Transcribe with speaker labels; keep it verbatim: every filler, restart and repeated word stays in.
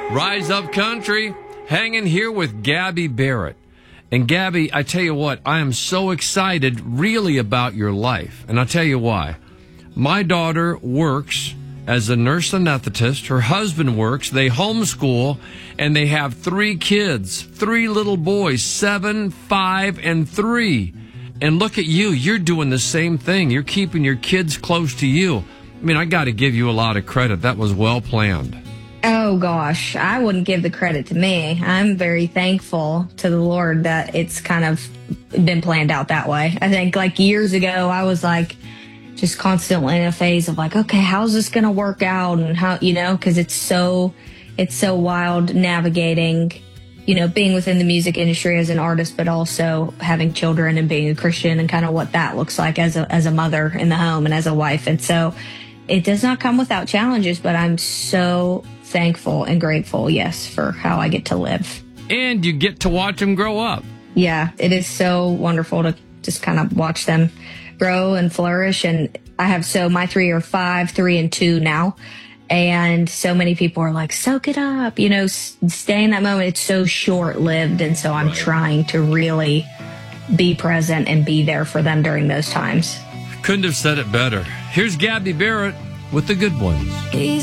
Speaker 1: Rise Up Country, hanging here with Gabby Barrett. And Gabby, I tell you what, I am so excited really about your life. And I'll tell you why. My daughter works as a nurse anesthetist. Her husband works. They homeschool, and they have three kids, three little boys, seven, five, and three. And look at you. You're doing the same thing. You're keeping your kids close to you. I mean, I got to give you a lot of credit. That was well planned.
Speaker 2: Oh, gosh, I wouldn't give the credit to me. I'm very thankful to the Lord that it's kind of been planned out that way. I think like years ago, I was like just constantly in a phase of like, okay, how's this going to work out? And how, you know, because it's so, it's so wild navigating, you know, being within the music industry as an artist, but also having children and being a Christian and kind of what that looks like as a, as a mother in the home and as a wife. And so it does not come without challenges, but I'm so thankful and grateful, yes, for how I get to live.
Speaker 1: And you get to watch them grow up.
Speaker 2: Yeah, it is so wonderful to just kind of watch them grow and flourish. And I have so my three are five, three, and two now. And so many people are like, soak it up, you know, stay in that moment. It's so short lived. And so I'm right. trying to really be present and be there for them during those times.
Speaker 1: Couldn't have said it better. Here's Gabby Barrett with the good ones.